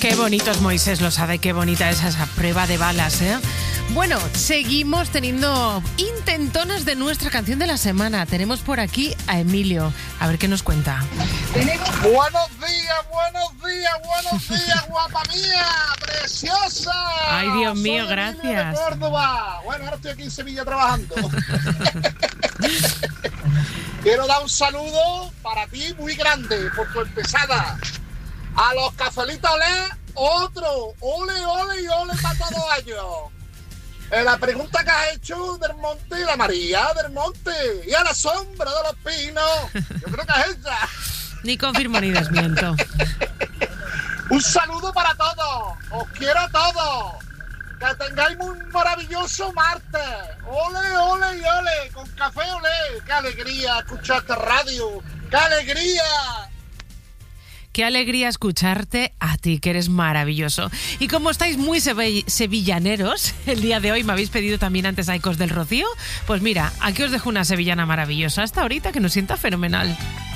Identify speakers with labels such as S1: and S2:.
S1: Qué bonito es Moisés, lo sabe, qué bonita es esa prueba de balas, ¿eh? Bueno, seguimos teniendo intentonas de nuestra canción de la semana. Tenemos por aquí a Emilio. A ver qué nos cuenta.
S2: Buenos días, guapa mía, preciosa.
S1: Ay, Dios mío,
S2: Soy Emilio
S1: gracias.
S2: de Córdoba. Bueno, ahora estoy aquí en Sevilla trabajando. Quiero dar un saludo para ti muy grande por tu empezada. A los cazolitos olé, otro. Ole para todos ellos. La pregunta que has hecho del Monte y la María del Monte y a la sombra de los pinos, yo creo que es esa.
S1: Ni confirmo ni desmiento.
S2: Un saludo para todos, os quiero a todos, que tengáis un maravilloso martes. Ole, con café olé, qué alegría escuchar esta radio, qué alegría.
S1: Qué alegría escucharte a ti, que eres maravilloso. Y como estáis muy sevillaneros, el día de hoy me habéis pedido también antes a Ecos del Rocío, pues mira, aquí os dejo una sevillana maravillosa hasta ahorita que nos sienta fenomenal.